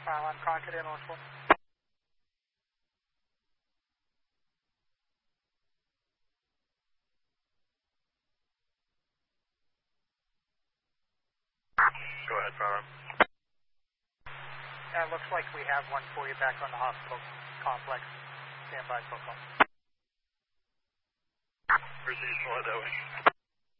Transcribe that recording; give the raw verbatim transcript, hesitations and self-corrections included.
Uh, I'm calling to the ambulance one. Go ahead, Farm. Uh, looks like we have one for you back on the hospital complex. Stand by, phone call. Proceed, head that way.